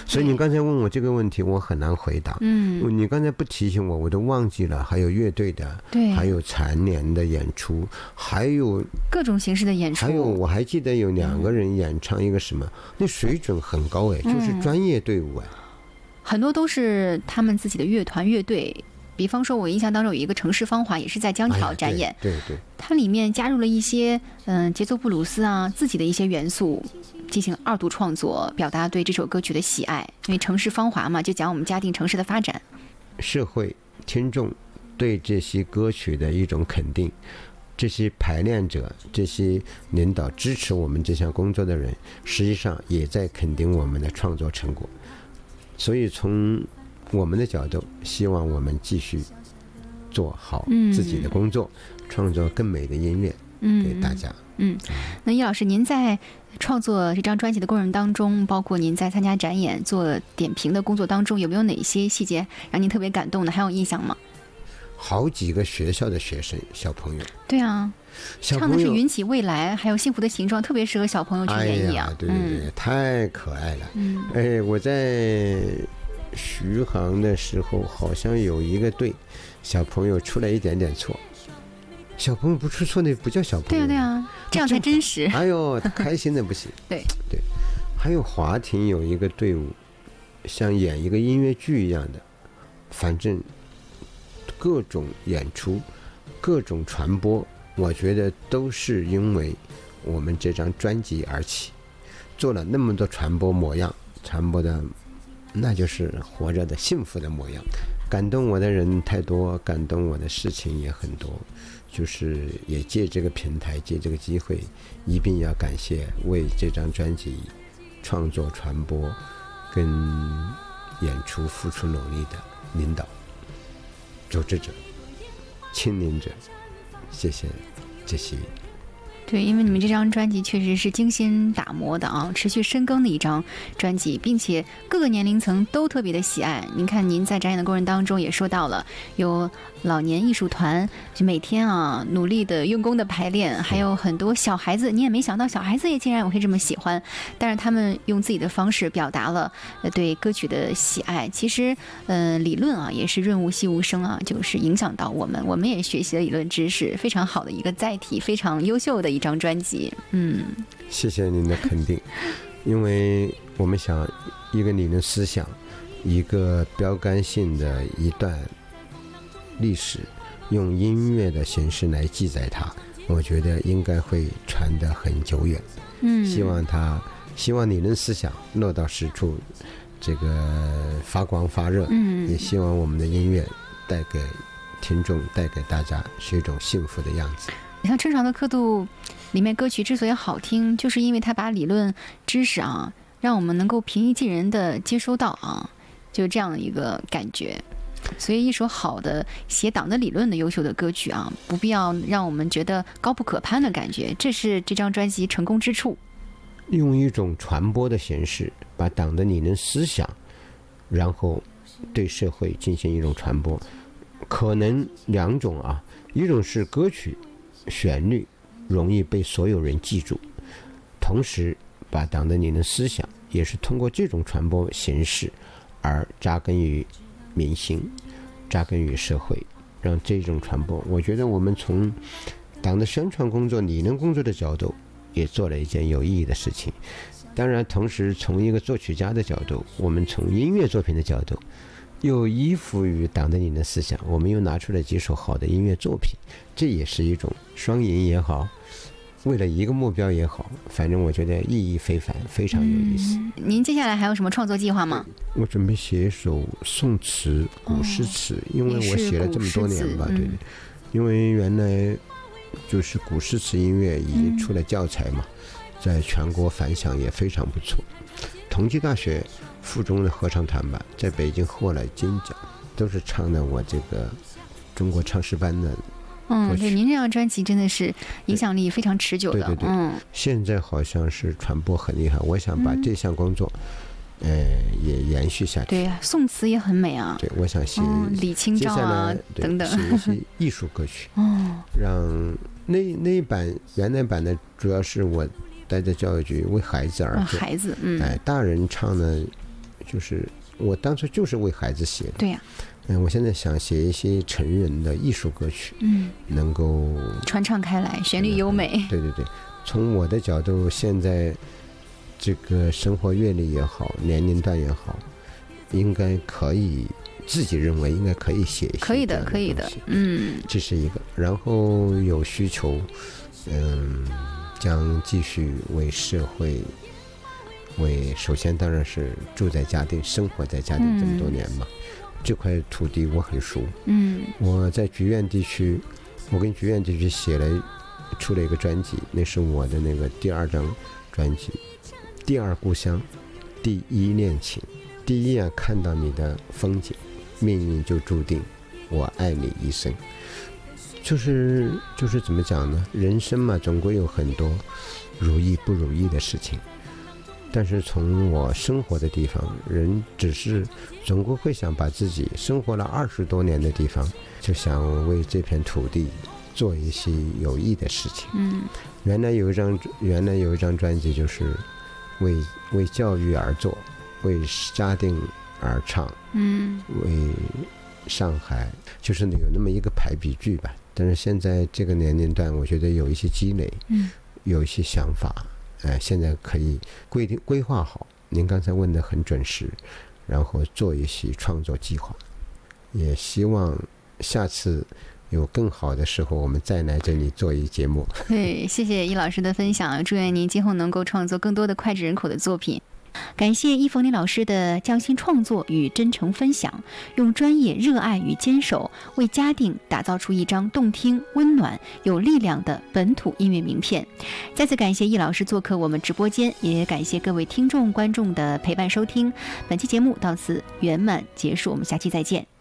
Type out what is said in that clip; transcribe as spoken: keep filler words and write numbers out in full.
所以你刚才问我这个问题，我很难回答。嗯，你刚才不提醒我，我都忘记了。还有乐队的， 对， 还有蝉联的演出，还有各种形式的演出。 还有我还记得有两个人演唱一个什么，嗯、那水准很高哎，就是专业队伍哎、嗯， 很多都是他们自己的乐团乐队。比方说我印象当中有一个城市芳华也是在江条展演、 哎、对 对, 对， 它里面加入了一些嗯、呃、节奏布鲁斯啊自己的一些元素，进行二度创作，表达对这首歌曲的喜爱。因为城市芳华嘛，就讲我们嘉定城市的发展， 社会听众对这些歌曲的一种肯定，这些排练者，这些领导支持我们这项工作的人，实际上也在肯定我们的创作成果。所以从我们的角度，希望我们继续做好自己的工作、嗯、创作更美的音乐给大家。 嗯，嗯那叶老师，您在创作这张专辑的过程当中，包括您在参加展演做点评的工作当中，有没有哪些细节让您特别感动的，还有印象吗？ 好几个学校的学生小朋友， 对啊，唱的是云起未来还有幸福的形状，特别适合小朋友去演绎啊、 哎、对对对、嗯、太可爱了。 嗯， 哎，我在徐航的时候好像有一个队小朋友出了一点点错，小朋友不出错那不叫小朋友。 对啊对啊，这样才真实。 哎呦，开心的不行。 对对，还有华亭有一个队伍像演一个音乐剧一样的，反正各种演出各种传播，我觉得都是因为我们这张专辑而起，做了那么多传播模样，传播的那就是活着的幸福的模样。感动我的人太多，感动我的事情也很多，就是也借这个平台借这个机会，一并要感谢为这张专辑创作传播跟演出付出努力的领导组织者亲临者，谢谢这些。 对，因为你们这张专辑确实是精心打磨的啊，持续深耕的一张专辑，并且各个年龄层都特别的喜爱。您看您在展演的过程当中也说到了，有老年艺术团就每天啊努力的用功的排练，还有很多小孩子，你也没想到小孩子也竟然我会这么喜欢，但是他们用自己的方式表达了对歌曲的喜爱。其实呃理论啊也是润物细无声啊，就是影响到我们，我们也学习了理论知识，非常好的一个载体，非常优秀的一张专辑。嗯， 谢谢您的肯定。因为我们想一个理论思想，一个标杆性的一段历史，用音乐的形式来记载它，我觉得应该会传得很久远。 嗯， 希望它希望理论思想落到实处，这个发光发热。嗯，也希望我们的音乐带给听众，带给大家是一种幸福的样子。 你像《春潮的刻度》里面歌曲之所以好听，就是因为它把理论知识啊，让我们能够平易近人的接收到啊，就这样的一个感觉。所以一首好的写党的理论的优秀的歌曲啊，不必要让我们觉得高不可攀的感觉，这是这张专辑成功之处。 用一种传播的形式把党的理论思想，然后对社会进行一种传播，可能两种啊，一种是歌曲旋律容易被所有人记住，同时把党的理论思想也是通过这种传播形式而扎根于民心，扎根于社会，让这种传播，我觉得我们从党的宣传工作、理论工作的角度也做了一件有意义的事情。当然同时从一个作曲家的角度，我们从音乐作品的角度又依附于党的理论思想，我们又拿出了几首好的音乐作品，这也是一种双赢也好，为了一个目标也好，反正我觉得意义非凡，非常有意思。 嗯，您接下来还有什么创作计划吗？ 我准备写一首宋词、古诗词，哦，因为我写了这么多年吧，对对，嗯，因为原来就是古诗词音乐已经出了教材嘛，嗯，在全国反响也非常不错。同济大学附中的合唱团吧，在北京获了金奖，都是唱的我这个中国唱诗班的。 嗯，对，您这张专辑真的是影响力非常持久的。 对对对， 嗯， 现在好像是传播很厉害，我想把这项工作，嗯，呃，也延续下去。 对，宋词也很美啊。 对，我想写， 嗯，李清照啊等等， 写一些艺术歌曲。 哦， 让那那一版原来版的主要是我待在教育局为孩子而做， 孩子，嗯， 哎，大人唱的就是我当初就是为孩子写的。 对呀、 啊，嗯，我现在想写一些成人的艺术歌曲， 嗯， 能够传唱开来，旋律优美。 对对对，从我的角度，现在这个生活阅历也好，年龄段也好，应该可以，自己认为应该可以写一些， 可以的，可以的，嗯， 这是一个。然后有需求，嗯，将继续为社会。为首先当然是住在嘉定，生活在嘉定这么多年嘛，嗯、这块土地我很熟。 嗯，我在菊院地区，我跟菊院地区写了出了一个专辑，那是我的那个第二张专辑，第二故乡，第一恋情。第一眼看到你的风景，命运就注定我爱你一生。就是就是怎么讲呢？人生嘛，总归有很多如意不如意的事情。但是从我生活的地方，人只是总归会想把自己生活了二十多年的地方，就想为这片土地做一些有益的事情。 嗯， 原来有一张原来有一张专辑就是为为教育而做，为嘉定而唱， 嗯， 为上海，就是有那么一个排比句吧。但是现在这个年龄段，我觉得有一些积累， 嗯， 有一些想法。呃，现在可以规定规划好，您刚才问的很准时，然后做一些创作计划，也希望下次有更好的时候，我们再来这里做一节目。 对，谢谢易老师的分享，祝愿您今后能够创作更多的脍炙人口的作品。感谢易逢林老师的匠心创作与真诚分享，用专业、热爱与坚守为嘉定打造出一张动听、温暖、有力量的本土音乐名片。再次感谢易老师做客我们直播间，也感谢各位听众、观众的陪伴收听。本期节目到此圆满结束，我们下期再见。